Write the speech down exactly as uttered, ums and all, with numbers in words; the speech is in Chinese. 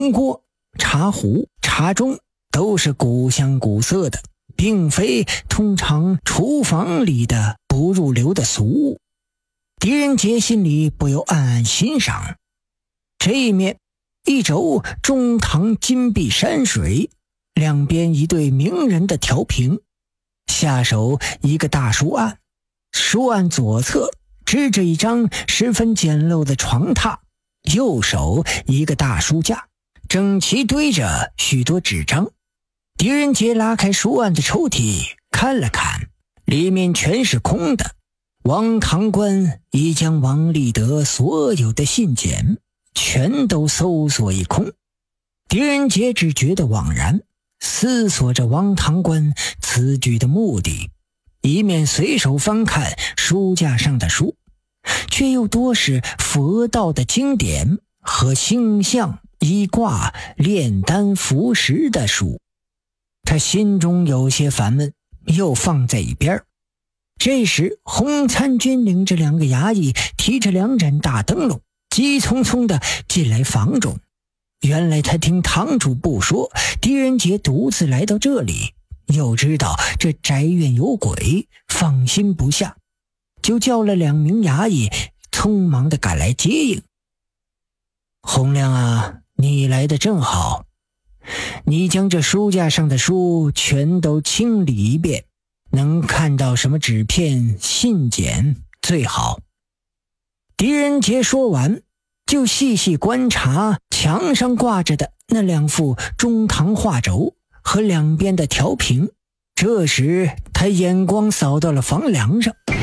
锅、茶壶、茶盅都是古香古色的，并非通常厨房里的不入流的俗物。狄仁杰心里不由暗暗欣赏。这一面一轴中堂金碧山水，两边一对名人的调屏，下手一个大书案，书案左侧支着一张十分简陋的床榻，右手一个大书架，整齐堆着许多纸张。狄仁杰拉开书案的抽屉看了看，里面全是空的。王堂官已将王立德所有的信件全都搜索一空。狄仁杰只觉得惘然，思索着王堂官此举的目的，一面随手翻看书架上的书，却又多是佛道的经典和星象、医卦、炼丹服食的书。他心中有些烦闷，又放在一边。这时洪参军领着两个衙役，提着两盏大灯笼，急匆匆地进来房中。原来他听堂主不说狄仁杰独自来到这里，又知道这宅院有鬼，放心不下，就叫了两名衙役匆忙地赶来接应。洪亮啊，你来得正好，你将这书架上的书全都清理一遍，能看到什么纸片、信件最好。狄仁杰说完，就细细观察墙上挂着的那两幅中堂画轴和两边的调屏。这时他眼光扫到了房梁上，